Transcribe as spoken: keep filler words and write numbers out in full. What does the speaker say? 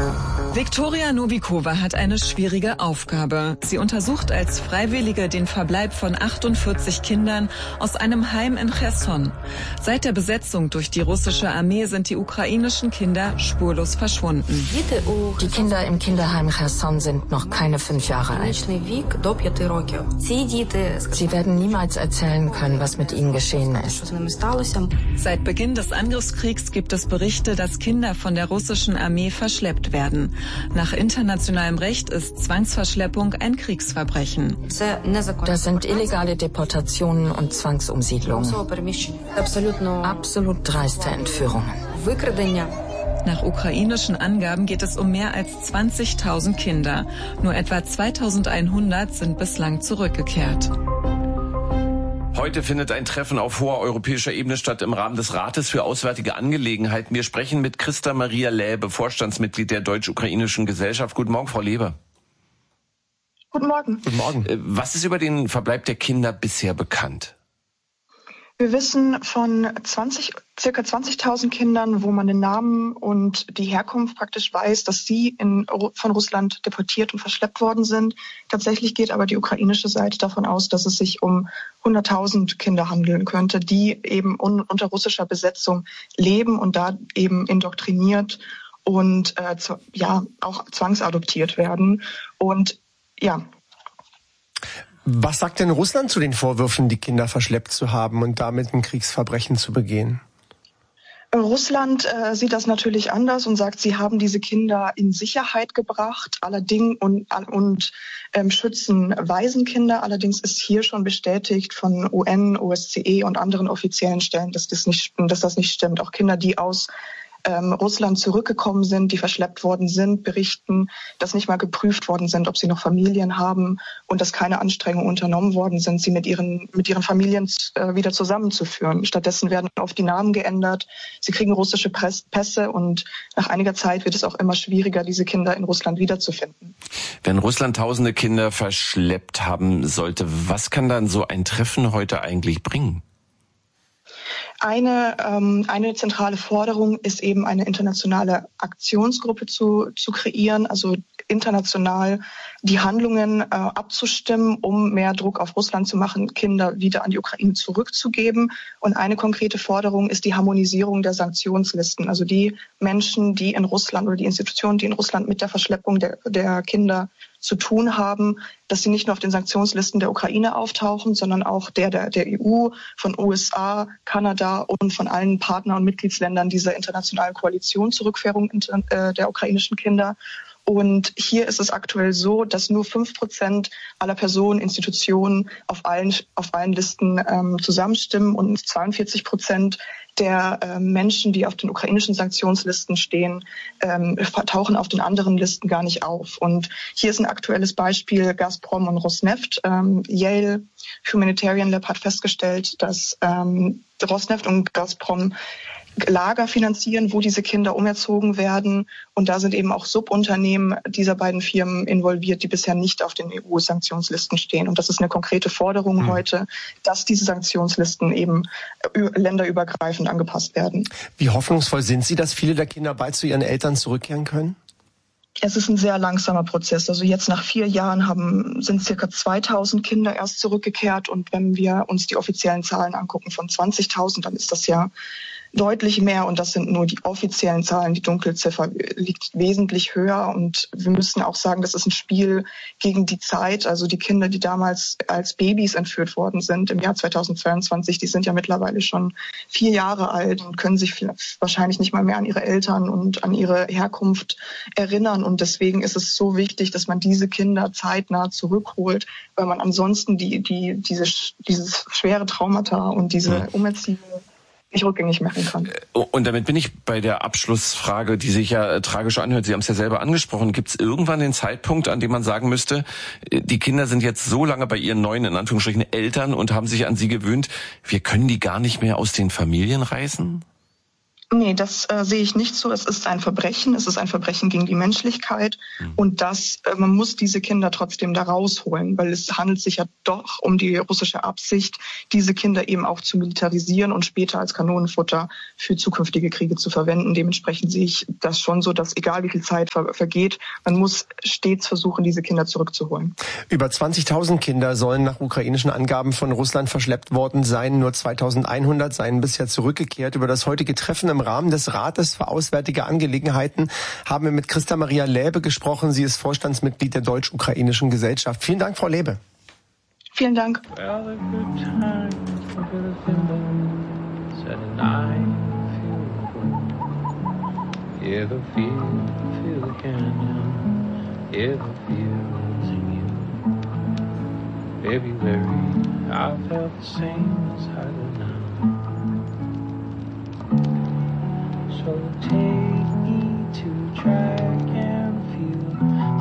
Viktoria Novikova hat eine schwierige Aufgabe. Sie untersucht als Freiwillige den Verbleib von achtundvierzig Kindern aus einem Heim in Cherson. Seit der Besetzung durch die russische Armee sind die ukrainischen Kinder spurlos verschwunden. Die Kinder im Kinderheim Cherson sind noch keine fünf Jahre alt. Sie werden niemals erzählen können, was mit ihnen geschehen ist. Seit Beginn des Angriffskriegs gibt es Berichte, dass Kinder von der russischen Armee verschleppt werden. Nach internationalem Recht ist Zwangsverschleppung ein Kriegsverbrechen. Das sind illegale Deportationen und Zwangsumsiedlungen. Absolut dreiste Entführungen. Nach ukrainischen Angaben geht es um mehr als zwanzigtausend Kinder. Nur etwa zweitausendeinhundert sind bislang zurückgekehrt. Heute findet ein Treffen auf hoher europäischer Ebene statt im Rahmen des Rates für Auswärtige Angelegenheiten. Wir sprechen mit Christa Maria Läbe, Vorstandsmitglied der Deutsch-Ukrainischen Gesellschaft. Guten Morgen, Frau Läbe. Guten Morgen. Guten Morgen. Was ist über den Verbleib der Kinder bisher bekannt? Wir wissen von zwanzig, circa zwanzigtausend Kindern, wo man den Namen und die Herkunft praktisch weiß, dass sie in, von Russland deportiert und verschleppt worden sind. Tatsächlich geht aber die ukrainische Seite davon aus, dass es sich um hunderttausend Kinder handeln könnte, die eben un, unter russischer Besetzung leben und da eben indoktriniert und äh, zu, ja auch zwangsadoptiert werden. Und ja. Was sagt denn Russland zu den Vorwürfen, die Kinder verschleppt zu haben und damit ein Kriegsverbrechen zu begehen? Russland äh, sieht das natürlich anders und sagt, sie haben diese Kinder in Sicherheit gebracht, allerdings und, und ähm, schützen Waisenkinder. Allerdings ist hier schon bestätigt von U N, O S C E und anderen offiziellen Stellen, dass das nicht, dass das nicht stimmt. Auch Kinder, die aus Ähm, Russland zurückgekommen sind, die verschleppt worden sind, berichten, dass nicht mal geprüft worden sind, ob sie noch Familien haben und dass keine Anstrengungen unternommen worden sind, sie mit ihren mit ihren Familien äh, wieder zusammenzuführen. Stattdessen werden oft die Namen geändert, sie kriegen russische Press- Pässe und nach einiger Zeit wird es auch immer schwieriger, diese Kinder in Russland wiederzufinden. Wenn Russland tausende Kinder verschleppt haben sollte, was kann dann so ein Treffen heute eigentlich bringen? Eine, ähm, eine zentrale Forderung ist eben eine internationale Aktionsgruppe zu, zu kreieren, also international die Handlungen äh, abzustimmen, um mehr Druck auf Russland zu machen, Kinder wieder an die Ukraine zurückzugeben. Und eine konkrete Forderung ist die Harmonisierung der Sanktionslisten. Also die Menschen, die in Russland oder die Institutionen, die in Russland mit der Verschleppung der, der Kinder zu tun haben, dass sie nicht nur auf den Sanktionslisten der Ukraine auftauchen, sondern auch der der, der E U, von U S A, Kanada und von allen Partner- und Mitgliedsländern dieser internationalen Koalition zur Rückführung äh, der ukrainischen Kinder. Und hier ist es aktuell so, dass nur fünf Prozent aller Personen, Institutionen auf allen, auf allen Listen ähm, zusammenstimmen und zweiundvierzig Prozent der äh, Menschen, die auf den ukrainischen Sanktionslisten stehen, ähm, tauchen auf den anderen Listen gar nicht auf. Und hier ist ein aktuelles Beispiel Gazprom und Rosneft. Ähm, Yale Humanitarian Lab hat festgestellt, dass ähm, Rosneft und Gazprom Lager finanzieren, wo diese Kinder umerzogen werden. Und da sind eben auch Subunternehmen dieser beiden Firmen involviert, die bisher nicht auf den E U-Sanktionslisten stehen. Und das ist eine konkrete Forderung mhm. heute, dass diese Sanktionslisten eben länderübergreifend angepasst werden. Wie hoffnungsvoll sind Sie, dass viele der Kinder bald zu ihren Eltern zurückkehren können? Es ist ein sehr langsamer Prozess. Also jetzt nach vier Jahren haben, sind circa zweitausend Kinder erst zurückgekehrt. Und wenn wir uns die offiziellen Zahlen angucken von zwanzigtausend, dann ist das ja deutlich mehr, und das sind nur die offiziellen Zahlen. Die Dunkelziffer liegt wesentlich höher, und wir müssen auch sagen, das ist ein Spiel gegen die Zeit. Also die Kinder, die damals als Babys entführt worden sind im Jahr zweitausendzweiundzwanzig, die sind ja mittlerweile schon vier Jahre alt und können sich wahrscheinlich nicht mal mehr an ihre Eltern und an ihre Herkunft erinnern. Und deswegen ist es so wichtig, dass man diese Kinder zeitnah zurückholt, weil man ansonsten die, die, diese, dieses schwere Traumata und diese Umerziehung nicht rückgängig machen kann. Und damit bin ich bei der Abschlussfrage, die sich ja tragisch anhört. Sie haben es ja selber angesprochen. Gibt es irgendwann den Zeitpunkt, an dem man sagen müsste, die Kinder sind jetzt so lange bei ihren neuen, in Anführungsstrichen, Eltern und haben sich an sie gewöhnt, wir können die gar nicht mehr aus den Familien reißen? Nee, das äh, sehe ich nicht so. Es ist ein Verbrechen, es ist ein Verbrechen gegen die Menschlichkeit. Mhm. Und das, äh, man muss diese Kinder trotzdem da rausholen, weil es handelt sich ja doch um die russische Absicht, diese Kinder eben auch zu militarisieren und später als Kanonenfutter für zukünftige Kriege zu verwenden. Dementsprechend sehe ich das schon so, dass egal wie viel Zeit ver- vergeht, man muss stets versuchen, diese Kinder zurückzuholen. Über zwanzigtausend Kinder sollen nach ukrainischen Angaben von Russland verschleppt worden sein. Nur zweitausendeinhundert seien bisher zurückgekehrt. Über das heutige Treffen im Rahmen des Rates für Auswärtige Angelegenheiten haben wir mit Christa Maria Läbe gesprochen. Sie ist Vorstandsmitglied der Deutsch-Ukrainischen Gesellschaft. Vielen Dank, Frau Läbe. Vielen Dank. So take